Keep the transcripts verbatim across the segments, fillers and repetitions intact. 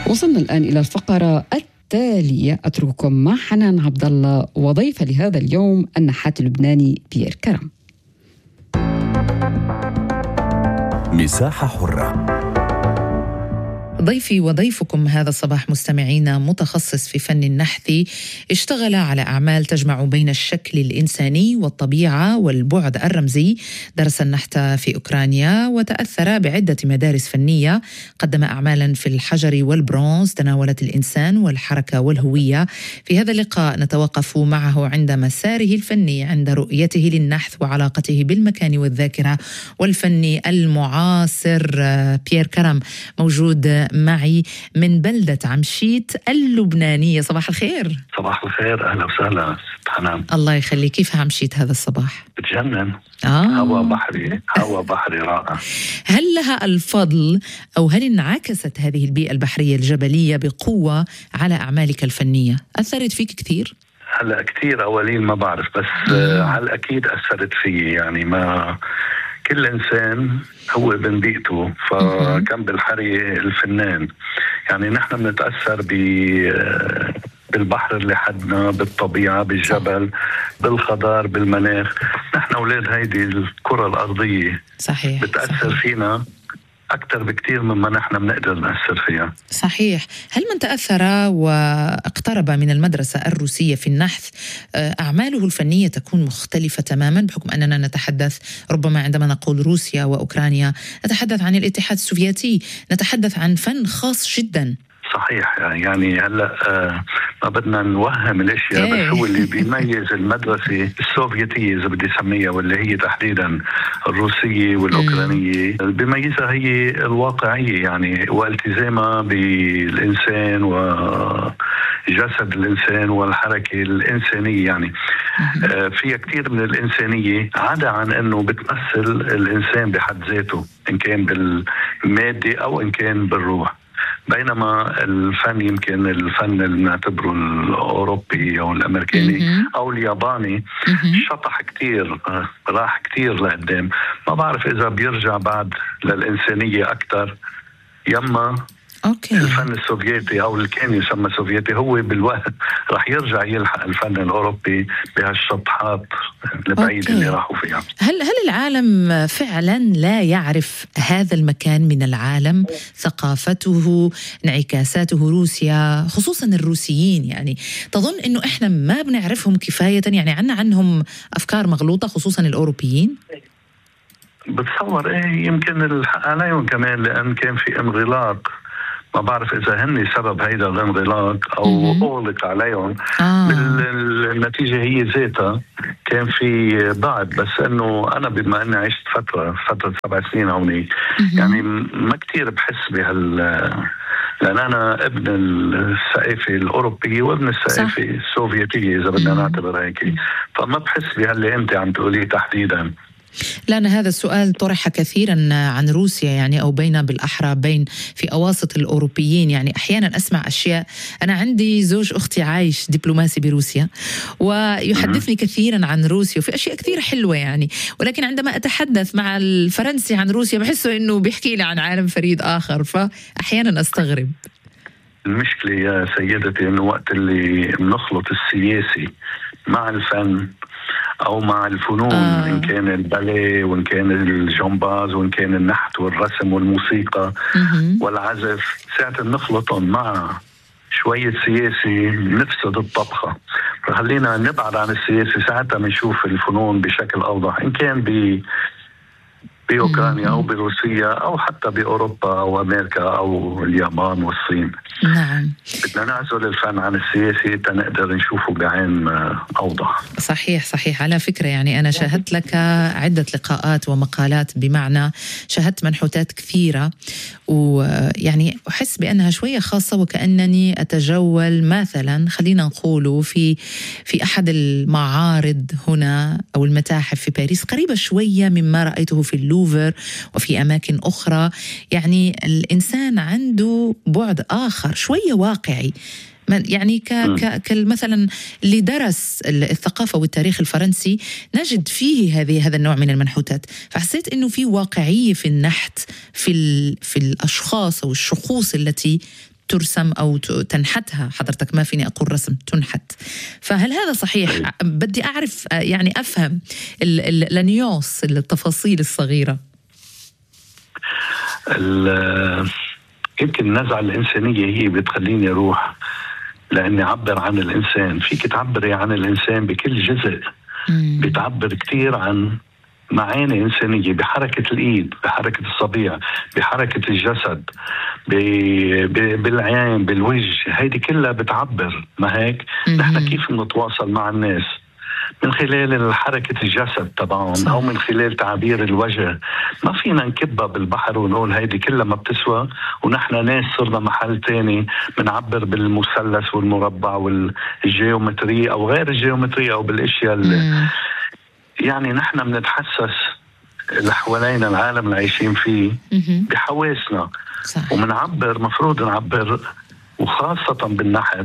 وصلنا الآن إلى الفقرة التالية، أترككم مع حنان عبد الله وضيف لهذا اليوم النحات اللبناني بيير كرم. مساحة حرة. ضيفي وضيفكم هذا الصباح مستمعينا متخصص في فن النحت، اشتغل على أعمال تجمع بين الشكل الإنساني والطبيعة والبعد الرمزي، درس النحت في أوكرانيا وتأثر بعدة مدارس فنية، قدم أعمالا في الحجر والبرونز تناولت الإنسان والحركة والهوية. في هذا اللقاء نتوقف معه عند مساره الفني، عند رؤيته للنحت وعلاقته بالمكان والذاكرة والفن المعاصر. بيير كرم موجود معي من بلدة عمشيت اللبنانية. صباح الخير. صباح الخير، أهلا وسهلا حنان. الله يخليك. كيف عمشيت هذا الصباح؟ بتجنن. آه. هوا بحري هوا بحري رائع. هل لها الفضل أو هل انعكست هذه البيئة البحرية الجبلية بقوة على أعمالك الفنية؟ أثرت فيك كثير؟ هلا كثير أولين ما بعرف، بس آه. على الأكيد أثرت فيه. يعني ما كل إنسان هو ابن بيئته، فكان بالحري الفنان. يعني نحن بنتأثر ب بالبحر اللي حدنا، بالطبيعة، بالجبل، بالخضار، بالمناخ. نحن أولاد هيدي الكرة الأرضية. صحيح. بتأثر صحيح. فينا أكثر بكتير مما نحن بنقدر نأثر فيها. صحيح. هل من تأثر واقترب من المدرسة الروسية في النحت أعماله الفنية تكون مختلفة تماما، بحكم أننا نتحدث ربما عندما نقول روسيا وأوكرانيا نتحدث عن الاتحاد السوفيتي، نتحدث عن فن خاص جدا. صحيح. يعني هلا آه ما بدنا نوهم الاشياء، بس هو اللي بيميز المدرسه السوفيتيه اذا بدي اسميها، واللي هي تحديدا الروسيه والاوكرانيه، اللي بيميزها هي الواقعيه، يعني والتزامها بالانسان وجسد الانسان والحركه الانسانيه. يعني آه فيها كثير من الانسانيه، عدا عن انه بتمثل الانسان بحد ذاته، ان كان بالماده او ان كان بالروح. بينما الفن يمكن الفن اللي نعتبره الأوروبي أو الأمريكاني أو الياباني شطح كتير، راح كتير لقدام. ما بعرف إذا بيرجع بعد للإنسانية أكتر، يما أوكي. الفن السوفيتي أو اللي كان يسمى سوفيتي هو بالوقت راح يرجع يلحق الفن الأوروبي بهالشطحات البعيدة اللي راحوا فيها. هل هل العالم فعلا لا يعرف هذا المكان من العالم، ثقافته، انعكاساته؟ روسيا خصوصا الروسيين، يعني تظن إنه إحنا ما بنعرفهم كفاية؟ يعني عنا عنهم أفكار مغلوطة خصوصا الأوروبيين. بتصور إيه، يمكن الحق عليهم كمان، لأن كان في انغلاق. ما بعرف إذا هن سبب هيدا الانغلاق أو أغلق عليهم. آه. النتيجة هي ذاتها كان في بعد، بس إنه أنا بما أني عشت فترة فترة سبع سنين هوني، يعني ما كتير بحس بهال، لأن أنا ابن الثقافة الأوروبية وابن الثقافة السوفيتية إذا بدنا نعتبر هيك، فما بحس بهاللي أنت عم تقوليه تحديداً. لأن هذا السؤال طرح كثيرا عن روسيا، يعني أو بين بالأحرى بين في أواسط الأوروبيين. يعني أحيانا أسمع أشياء، أنا عندي زوج أختي عايش دبلوماسي بروسيا ويحدثني كثيرا عن روسيا وفي أشياء كثير حلوة يعني، ولكن عندما أتحدث مع الفرنسي عن روسيا بحسه إنه بيحكي لي عن عالم فريد آخر، فأحيانا أستغرب. المشكلة يا سيدتي إنه وقت اللي بنخلط السياسي مع الفن أو مع الفنون، آه. إن كان الباليه وإن كان الجمباز وإن كان النحت والرسم والموسيقى م-م. والعزف، ساعة نخلطهم مع شوية سياسي نفسد الطبخة. فخلينا نبعد عن السياسي، ساعتها بنشوف الفنون بشكل أوضح، إن كان ب بأوكرانيا أو بروسيا أو حتى بأوروبا أو أمريكا أو اليابان والصين. نعم. بدنا نعزل الفن عن السياسي تنقدر نشوفه بعين أوضح. صحيح صحيح. على فكرة يعني أنا شاهدت لك عدة لقاءات ومقالات، بمعنى شاهدت منحوتات كثيرة، ويعني أحس بأنها شوية خاصة، وكأنني أتجول مثلا خلينا نقوله في في أحد المعارض هنا أو المتاحف في باريس، قريبة شوية مما رأيته في اللوفر وفي أماكن أخرى. يعني الإنسان عنده بعد آخر شوية واقعي، يعني ك كمثلا اللي درس الثقافة والتاريخ الفرنسي نجد فيه هذه هذا النوع من المنحوتات. فحسيت إنه في واقعية في النحت، في في الأشخاص أو الشخوص التي ترسم أو تنحتها حضرتك، ما فيني أقول رسم، تنحت. فهل هذا صحيح؟ بدي أعرف يعني أفهم النيوس، التفاصيل الصغيرة. يمكن النزعة الإنسانية هي بتخليني أروح لأني أعبر عن الإنسان. فيك تعبري عن الإنسان بكل جزء، بتعبر كتير عن معاني إنسانية بحركة الإيد، بحركة الصبيع، بحركة الجسد، بالعين، بالوجه. هيدي كلها بتعبر. ما هيك نحن كيف نتواصل مع الناس؟ من خلال حركة الجسد تبعهم أو من خلال تعبير الوجه. ما فينا نكبها بالبحر ونقول هيدي كلها ما بتسوى ونحن ناس صرنا محل تاني بنعبر بالمثلث والمربع والجيومترية أو غير الجيومترية أو بالأشياء اللي يعني نحن بنتحسس اللي حوالينا العالم اللي عايشين فيه بحواسنا، ومنعبر مفروض نعبر، وخاصة بالنحت.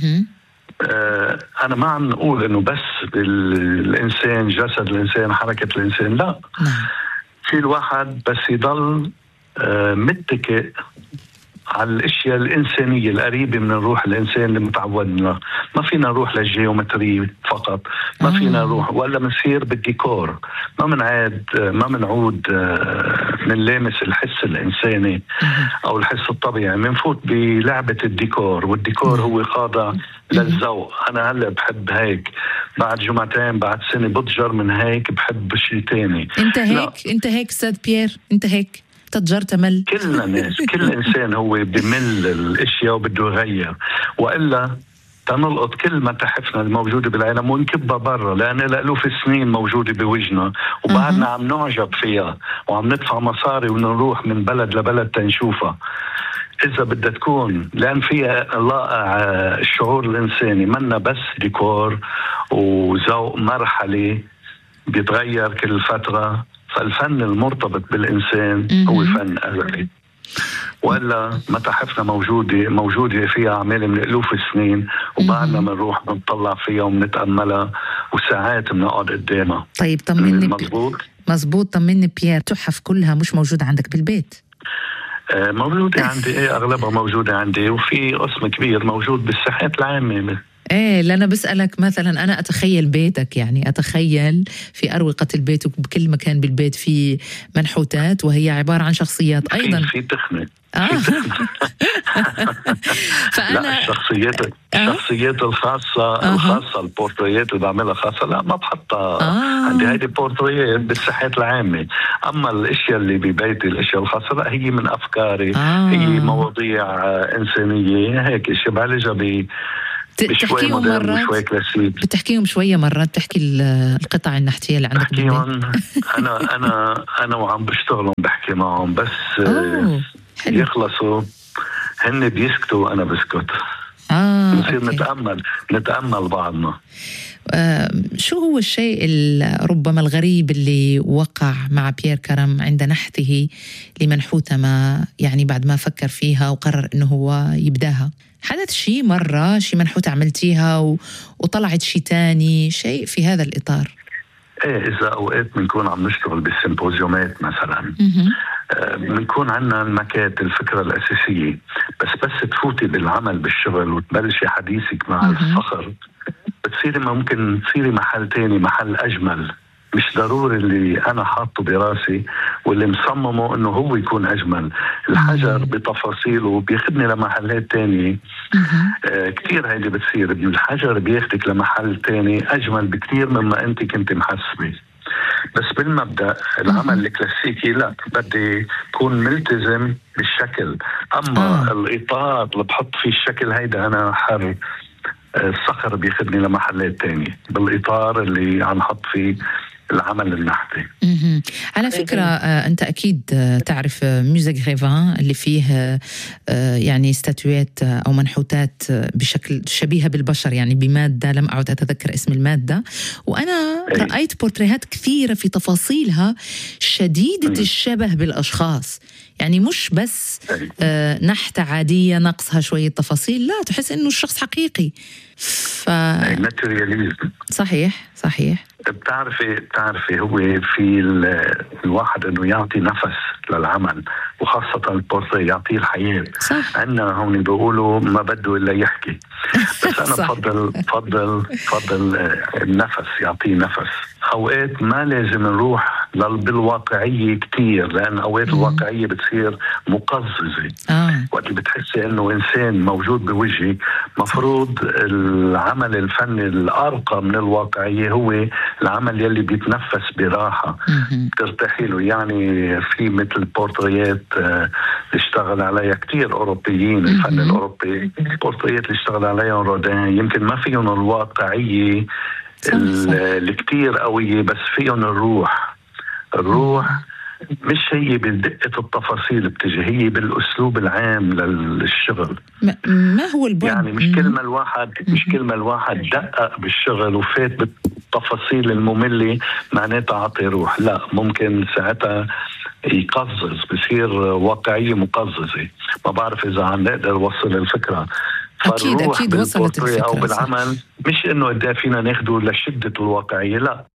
آه أنا ما عم نقول إنه بس الإنسان، جسد الإنسان، حركة الإنسان، لا. في الواحد بس يضل آه متكئ على الاشياء الانسانيه القريبه من الروح الانسان اللي متعودنا. ما فينا نروح للجيومتري فقط، ما فينا نروح ولا منصير بالديكور، ما منعاد ما منعود من لامس الحس الانساني او الحس الطبيعي. منفوت بلعبه الديكور، والديكور هو خاضع للذوق. انا هلا بحب هيك، بعد جمعتين بعد سنه بتجر من هيك بحب شيء تاني. انت هيك لا. انت هيك استاذ بيير، انت هيك تتجر تمل. كلنا ناس، كل إنسان هو بمل الأشياء وبده يغير، وإلا تنلقط كل متاحفنا الموجودة بالعالم ونكبها برا، لأن لألوف السنين موجودة بوجهنا وبعدنا عم نعجب فيها وعم ندفع مصاري ونروح من بلد لبلد تنشوفها. إذا بدها تكون لأن فيها لائع الشعور الإنساني، منا بس ديكور وذوق مرحلي بيتغير كل فترة. فالفن المرتبط بالإنسان هو فن أزلي، وإلا متاحفنا موجودة موجودة فيها أعمال من ألوف السنين وبعدنا بنروح بنطلع فيها وبنتأملها وساعات بنقعد قدامها. طيب طمني. مزبوط مزبوط طمني بيير، تحف كلها مش موجودة عندك بالبيت؟ آه موجودة عندي، إيه أغلبها موجودة عندي، وفي قسم كبير موجود بالساحات العامة. ايه، لأنا بسألك مثلا أنا أتخيل بيتك، يعني أتخيل في أروقة البيت وبكل مكان بالبيت في منحوتات وهي عبارة عن شخصيات أيضا. في تخنة آه. فأنا لا الشخصيات الشخصيات الخاصة آه. الخاصة البورتريات اللي بعملها خاصة لا ما بحطها آه. عندي. هيدي بورتريات بالساحات العامة. أما الأشياء اللي ببيتي الأشياء الخاصة لا، هي من أفكاري آه. هي مواضيع إنسانية هيك اشياء بعالجها ب بتحكيهم مرات، بتحكيهم شوية مرات، بتحكي القطع النحتية اللي عندك بالبيت. أنا أنا أنا وعم بشتغلهم بحكي معهم، بس يخلصوا هن بيسكتوا وأنا بسكت. آه نصير نتأمل نتأمل بعضنا. آه شو هو الشيء ربما الغريب اللي وقع مع بيير كرم عند نحته لمنحوتة ما، يعني بعد ما فكر فيها وقرر إنه هو يبداها؟ حدث شيء مرة، شيء منحوتة عملتيها و... وطلعت شيء تاني، شيء في هذا الإطار؟ ايه، إذا أوقات بنكون عم نشتغل بالسيمبوزيومات مثلا، بنكون عنا المكات الفكرة الأساسية، بس بس تفوتي بالعمل بالشغل وتبلشي حديثك مع الصخر بتصيري ممكن تصيري محل تاني، محل أجمل. مش ضروري اللي أنا حاطه براسي واللي مصممه إنه هو يكون أجمل. الحجر بتفاصيله بياخدني لمحلات تانية آه كتير. هيدي بتصير الحجر بياخدك لمحل تاني أجمل بكتير مما أنت كنت محسبة. بس بالمبدأ العمل الكلاسيكي لا، بدي يكون ملتزم بالشكل. أما آه. الإطار اللي بحط فيه الشكل هيدا أنا حر. الصخر بياخدني لمحلات تانية بالإطار اللي عم حط فيه العمل النحتي. على فكرة أنت أكيد تعرف موزي غريفان اللي فيه يعني ستاتويات أو منحوتات بشكل شبيهة بالبشر، يعني بمادة لم أعد أتذكر اسم المادة، وأنا أي. رأيت بورتريهات كثيرة في تفاصيلها شديدة م. الشبه بالأشخاص. يعني مش بس آه نحتة عادية نقصها شوية تفاصيل، لا، تحس إنه الشخص حقيقي. ف... صحيح صحيح. بتعرفي بتعرفي هو في الواحد انه يعطي نفس للعمل، وخاصة البورتريه يعطيه الحياة. عندنا هون بيقولوا ما بده الا يحكي، بس انا بفضل بفضل بفضل النفس، يعطيه نفس. اوقات ما لازم نروح بالواقعية كتير، لان اوقات الواقعية بتصير مقززة. آه. وقت بتحسي انه انسان موجود بوجهك، مفروض العمل الفني الارقى من الواقعية هو العمل يلي بيتنفس براحة ترتاحي له. يعني في مثل بورتريات اشتغل عليها كتير أوروبيين، الفن الأوروبي، البورتريات اللي اشتغل عليها رودان يمكن ما فيهم الواقعية اللي كتير قوية، بس فيهم الروح. الروح مش هي بدقة التفاصيل بتجي، هي بالأسلوب العام للشغل. ما هو البعد؟ يعني مش كل ما الواحد مش كل ما الواحد دقق بالشغل وفات بالتفاصيل المملة معناتها عطي روح، لا، ممكن ساعتها يقزز، بصير واقعية مقززة. ما بعرف إذا عم نقدر وصل الفكرة. أكيد أكيد وصلت الفكرة. أو بالعمل صح. مش إنه قد فينا ناخده لشدة الواقعية، لا،